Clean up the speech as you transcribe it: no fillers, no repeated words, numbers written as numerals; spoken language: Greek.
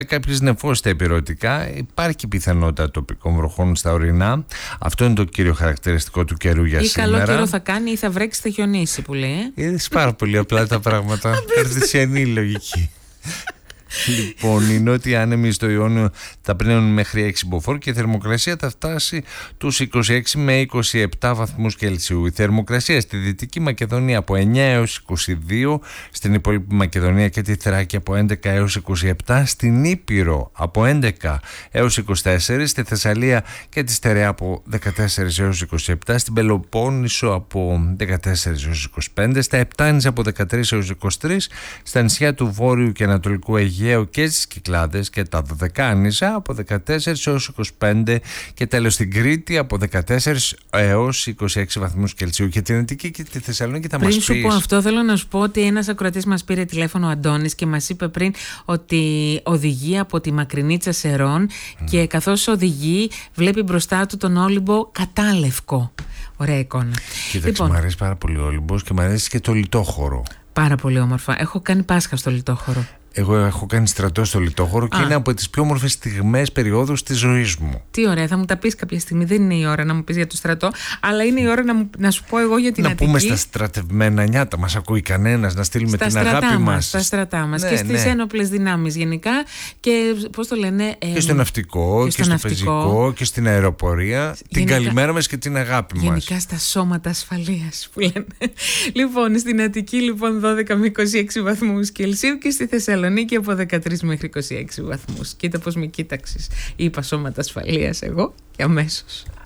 Κάποιες νεφώσεις στα υπηρετικά, υπάρχει πιθανότητα τοπικών βροχών στα ορεινά. Αυτό είναι το κύριο χαρακτηριστικό του καιρού για σήμερα. Ή καλό καιρό θα κάνει ή θα βρέξει, θα χιονίσει που λέει. Είναι πάρα πολύ απλά τα πράγματα. Καρτεσιανή λογική. Λοιπόν, οι νότιοι άνεμοι στο Ιόνιο θα πνέουν μέχρι 6 μποφόρ και η θερμοκρασία θα φτάσει τους 26 με 27 βαθμούς Κελσίου. Η θερμοκρασία στη Δυτική Μακεδονία από 9 έως 22, στην υπόλοιπη Μακεδονία και τη Θράκη από 11 έως 27, στην Ήπειρο από 11 έως 24, στη Θεσσαλία και τη Στερεά από 14 έως 27, στην Πελοπόννησο από 14 έως 25, στα Επτάνης από 13 έως 23, στα νησιά του Βόρειου και Ανατολικού Αιγαίου και στις Κυκλάδες και τα Δωδεκάνησα από 14 έως 25 και τέλος στην Κρήτη από 14 έως 26 βαθμούς Κελσίου. Και την Αττική και τη Θεσσαλονίκη θα μας πεις. Πριν σου πω αυτό, θέλω να σου πω ότι ένας ακροατής μας πήρε τηλέφωνο, ο Αντώνης, και μας είπε πριν ότι οδηγεί από τη Μακρινίτσα Σερών και καθώς οδηγεί βλέπει μπροστά του τον Όλυμπο κατάλευκο. Ωραία εικόνα. Κοίταξε, λοιπόν, μου αρέσει πάρα πολύ ο Όλυμπος και μου αρέσει και το Λιτόχωρο. Πάρα πολύ όμορφα. Έχω κάνει Πάσχα στο Λιτόχωρο. Εγώ έχω κάνει στρατό στο Λιτόχωρο και είναι από τις πιο όμορφες στιγμές, περιόδους της ζωής μου. Τι ωραία, θα μου τα πεις κάποια στιγμή. Δεν είναι η ώρα να μου πεις για το στρατό, αλλά είναι η ώρα να σου πω εγώ για την Αττική. Να πούμε στα στρατευμένα νιάτα, μας ακούει κανένας, να στείλουμε την αγάπη μας. Στα στρατά μας και στις ένοπλες δυνάμεις γενικά. Και πώς το λένε. Και στο ναυτικό και στο πεζικό και στην αεροπορία. Γενικά, την καλημέρα μας και την αγάπη μας. Γενικά στα σώματα ασφαλείας που λένε. Λοιπόν, στην Αττική λοιπόν 12 με 26 βαθμούς Κελσίου και στη Θεσσαλονίκη από 13 μέχρι 26 βαθμούς. Κοίτα πώς με κοίταξες. Είπα σώματα ασφαλείας εγώ και αμέσως.